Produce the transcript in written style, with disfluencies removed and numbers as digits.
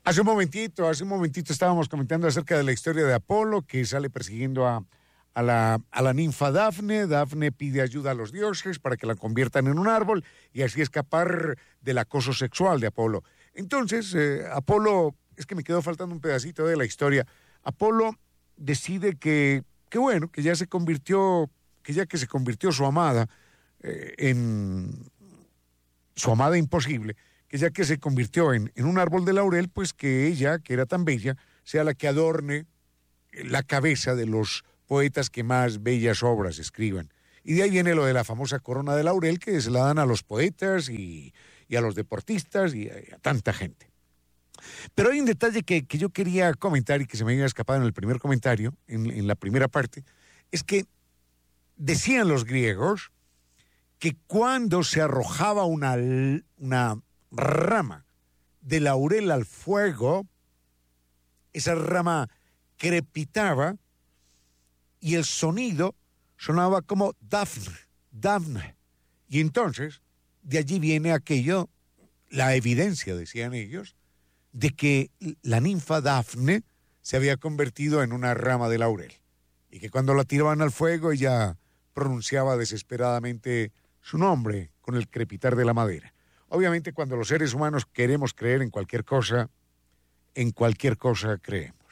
Hace un momentito estábamos comentando acerca de la historia de Apolo, que sale persiguiendo a la ninfa Dafne. Dafne pide ayuda a los dioses para que la conviertan en un árbol y así escapar del acoso sexual de Apolo. Entonces, Apolo, es que me quedó faltando un pedacito de la historia. Apolo decide que bueno, que ya se convirtió su amada en su amada imposible, que ya que se convirtió en un árbol de laurel, pues que ella, que era tan bella, sea la que adorne la cabeza de los poetas que más bellas obras escriban. Y de ahí viene lo de la famosa corona de laurel que se la dan a los poetas y a los deportistas y a tanta gente. Pero hay un detalle que yo quería comentar y que se me había escapado en el primer comentario, en la primera parte, es que decían los griegos que cuando se arrojaba una rama de laurel al fuego, esa rama crepitaba y el sonido sonaba como Dafne, Dafne. Y entonces, de allí viene aquello, la evidencia, decían ellos, de que la ninfa Dafne se había convertido en una rama de laurel y que cuando la tiraban al fuego ella pronunciaba desesperadamente su nombre con el crepitar de la madera. Obviamente cuando los seres humanos queremos creer en cualquier cosa creemos.